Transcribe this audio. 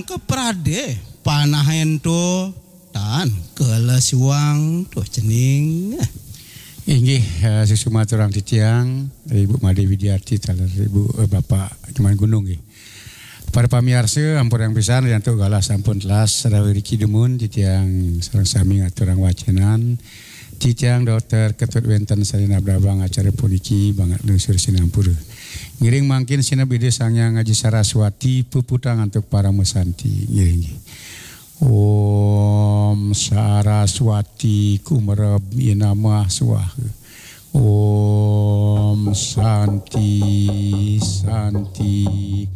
ke prade panahen to tan kelesiwang to cening. Inggih susumaturang titiang Ibu Made Widiarti talar Ibu Bapak Cuman Gunung nggih. Para pamirsa ampun yang pisan yantuk galas sampun telas sarawi Riki Demun titiang sareng sami ngaturang wacenan. Titiang Dr. Ketut Wenten Salina Brabang acara puniki banget lusur Sinampura. Ngiring mangkin sinabide Sangyang Ngaji Saraswati puputang untuk para mesanti ngiring. Om Saraswati kumerab inamah swaha. Om Santi Santi